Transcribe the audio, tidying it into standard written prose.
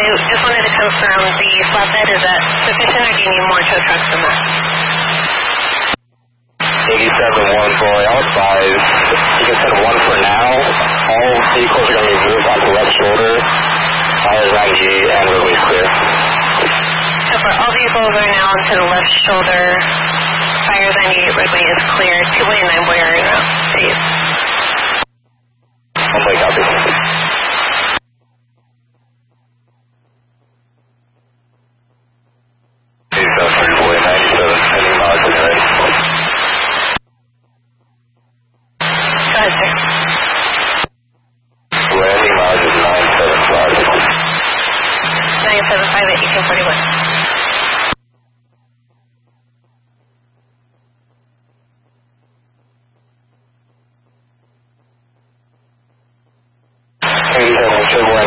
just wanted to confirm the flatbed, is that sufficient or do you need more tow trucks than that? 87-1 boy, I'll advise you can send one for now. All vehicles are going to be moved onto the left shoulder. I-90 and roadway clear. So for all vehicles are now onto the left shoulder. Fire 98 roadway is clear. 2-way 9-boy are out. Please. 1-way copy. Boy 97, pending mileage is ready. Go ahead, sir. Landing mileage is 975. 975 at 1841. Hey,